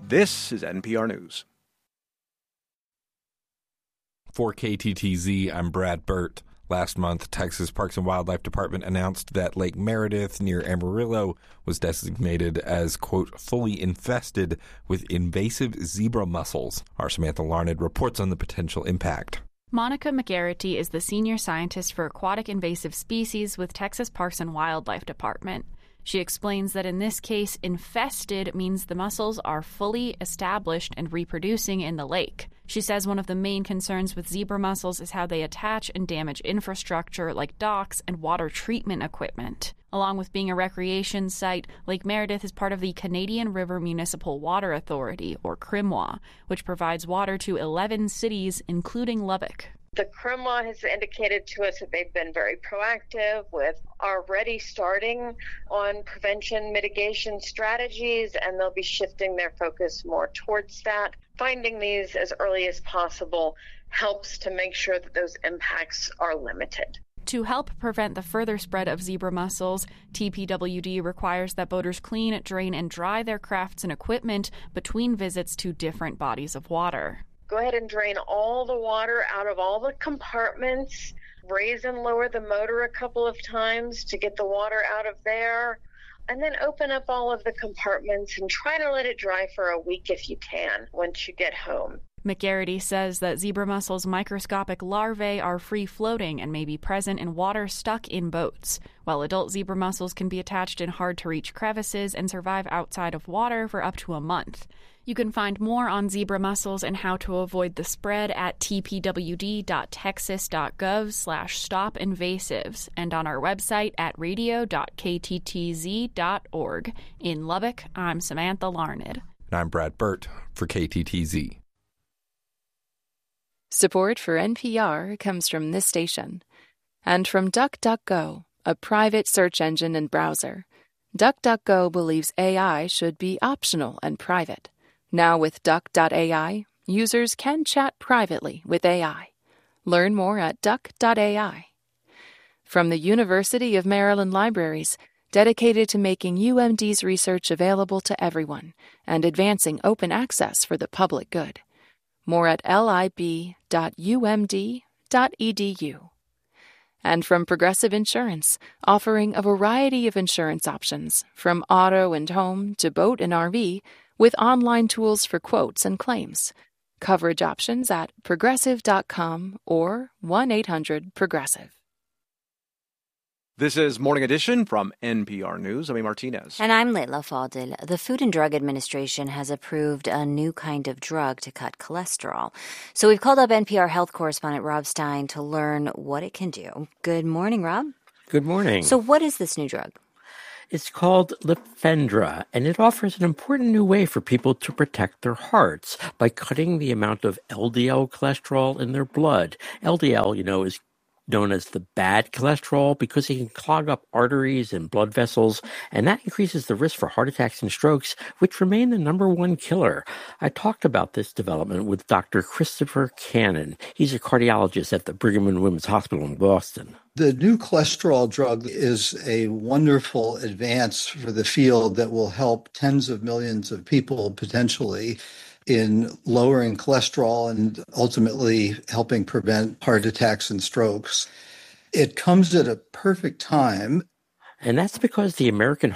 This is NPR News. For KTTZ, I'm Brad Burt. Last month, Texas Parks and Wildlife Department announced that Lake Meredith near Amarillo was designated as, quote, fully infested with invasive zebra mussels. Our Samantha Larned reports on the potential impact. Monica McGarity is the senior scientist for aquatic invasive species with Texas Parks and Wildlife Department. She explains that in this case, infested means the mussels are fully established and reproducing in the lake. She says one of the main concerns with zebra mussels is how they attach and damage infrastructure like docks and water treatment equipment. Along with being a recreation site, Lake Meredith is part of the Canadian River Municipal Water Authority, or CRMWA, which provides water to 11 cities, including Lubbock. The CRMWA has indicated to us that they've been very proactive with already starting on prevention mitigation strategies, and they'll be shifting their focus more towards that. Finding these as early as possible helps to make sure that those impacts are limited. To help prevent the further spread of zebra mussels, TPWD requires that boaters clean, drain, and dry their crafts and equipment between visits to different bodies of water. Go ahead and drain all the water out of all the compartments, raise and lower the motor a couple of times to get the water out of there, and then open up all of the compartments and try to let it dry for a week if you can once you get home. McGarity says that zebra mussels' microscopic larvae are free-floating and may be present in water stuck in boats, while adult zebra mussels can be attached in hard-to-reach crevices and survive outside of water for up to a month. You can find more on zebra mussels and how to avoid the spread at tpwd.texas.gov/stopinvasives and on our website at radio.kttz.org. In Lubbock, I'm Samantha Larned. And I'm Brad Burt for KTTZ. Support for NPR comes from this station and from DuckDuckGo, a private search engine and browser. DuckDuckGo believes AI should be optional and private. Now with Duck.ai, users can chat privately with AI. Learn more at Duck.ai. From the University of Maryland Libraries, dedicated to making UMD's research available to everyone and advancing open access for the public good. More at lib.umd.edu. And from Progressive Insurance, offering a variety of insurance options, from auto and home to boat and RV, with online tools for quotes and claims. Coverage options at progressive.com or 1-800-PROGRESSIVE. This is Morning Edition from NPR News. I'm Martinez. And I'm Leila Fadel. The Food and Drug Administration has approved a new kind of drug to cut cholesterol. So we've called up NPR health correspondent Rob Stein to learn what it can do. Good morning, Rob. Good morning. So what is this new drug? It's called Lipfendra, and it offers an important new way for people to protect their hearts by cutting the amount of LDL cholesterol in their blood. LDL, is known as the bad cholesterol because it can clog up arteries and blood vessels, and that increases the risk for heart attacks and strokes, which remain the number one killer. I talked about this development with Dr. Christopher Cannon. He's a cardiologist at the Brigham and Women's Hospital in Boston. The new cholesterol drug is a wonderful advance for the field that will help tens of millions of people potentially in lowering cholesterol and ultimately helping prevent heart attacks and strokes. It comes at a perfect time. And that's because the American